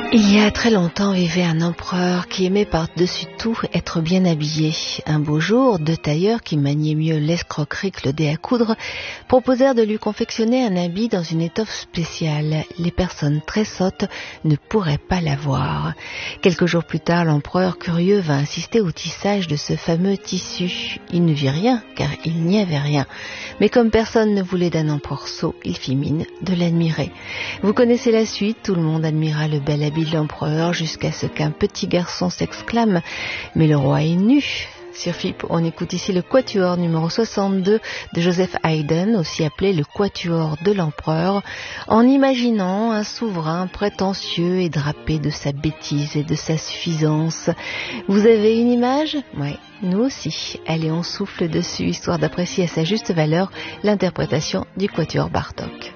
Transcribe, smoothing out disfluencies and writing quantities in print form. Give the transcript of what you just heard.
Il y a très longtemps vivait un empereur qui aimait par-dessus tout être bien habillé. Un beau jour, deux tailleurs qui maniaient mieux l'escroquerie que le dé à coudre proposèrent de lui confectionner un habit dans une étoffe spéciale. Les personnes très sottes ne pourraient pas l'avoir. Quelques jours plus tard, l'empereur curieux vint assister au tissage de ce fameux tissu. Il ne vit rien, car il n'y avait rien. Mais comme personne ne voulait d'un empereur sot, il fit mine de l'admirer. Vous connaissez la suite, tout le monde admira le bel habit de l'empereur jusqu'à ce qu'un petit garçon s'exclame « Mais le roi est nu !» Sur FIP, on écoute ici le quatuor numéro 62 de Joseph Haydn, aussi appelé le quatuor de l'empereur, en imaginant un souverain prétentieux et drapé de sa bêtise et de sa suffisance. Vous avez une image ? Oui, nous aussi. Allez, on souffle dessus, histoire d'apprécier à sa juste valeur l'interprétation du quatuor Bartók.